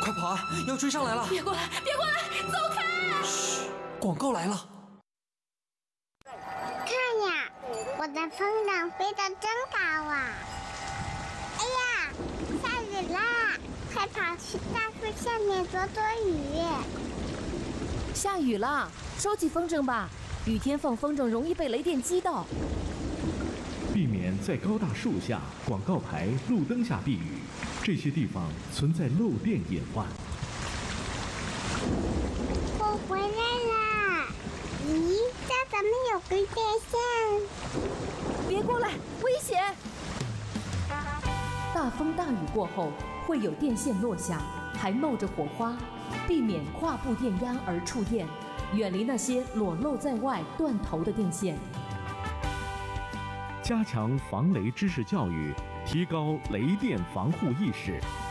快跑啊！要追上来了！ 别过来，别过来，走开！ 嘘，广告来了。 看呀，我的风筝飞得真高啊！哎呀，下雨啦！快跑去大树下面躲躲雨。 下雨了，收起风筝吧。雨天放风筝容易被雷电击到。 避免在高大树下、广告牌、路灯下避雨，这些地方存在漏电隐患。 我回来啦！咦，这怎么有根电线？ 别过来，危险！大风大雨过后，会有电线落下，还冒着火花，避免跨步电压而触电，远离那些裸露在外、断头的电线。 加强防雷知识教育，提高雷电防护意识。